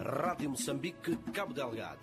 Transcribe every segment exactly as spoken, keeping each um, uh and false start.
Rádio Moçambique, Cabo Delgado.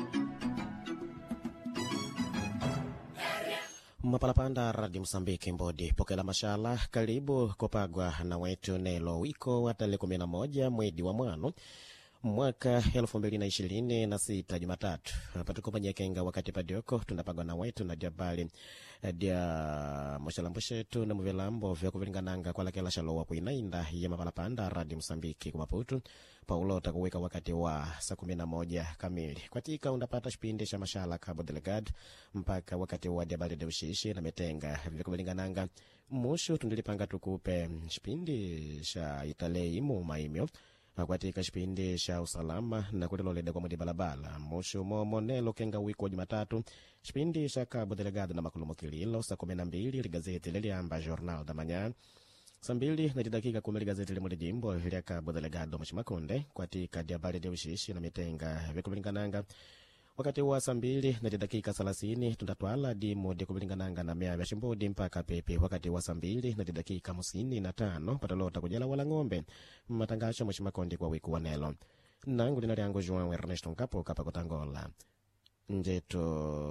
Mapalapanda Rádio Moçambique Mbodi pokela mashala karibu kopagwa na wetu nelo wiko wa tarehe kumi na moja mwezi wa mwano mwaka elfu mbili na ishirini na sita Jumatatu. Patuko kenga wakati padioko tunapagwa na wetu na jabali dia moshalambushetu na muvilambo vya kuvilingananga kwa lakela shalowa kuinainda ya mapalapanda Rádio Moçambique kumaputu paulo takuweka wakati wa saa kumi na moja kamili kwatika undapata shipindi sha mashala Cabo Delgado mpaka wakati wa jabali de ushishi na metenga vya kuvilingananga mushu tundilipanga tukupe shipindi sha italei mu maimyo katika kipindi cha usalama na kuliloleda kwa mdibalabala mushu momo nelo kenga wiki wa Jumatatu kipindi cha Cabo Delgado na makulumo kililo saa kumi na mbili ligazeti liliamba Jornal da Manhã saa mbili na dakika kumi ligazeti limuli jimbo ya Cabo Delgado Mashimakonde katika diabali de ushishi na mitenga vikubilingananga wakati wa saa mbili na dakika thelathini tunatwala dimu de kubilingananga na mea vya shimbodi mpaka pepe wakati wa saa mbili na dakika hamsini na tano patalota kujela wala ng'ombe matangasho Mashimakonde kwa wiki wa nelo nangu lina liango João Ernesto Nkapo kapa kutangola njeto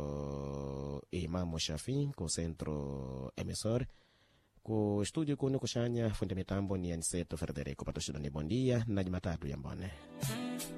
Imamo Shafi ku centro emissor ku studio kuni kushanya fundi mitambo ni Anseto Frederico Patoshino ni bondia na Jumatatu ya mbone.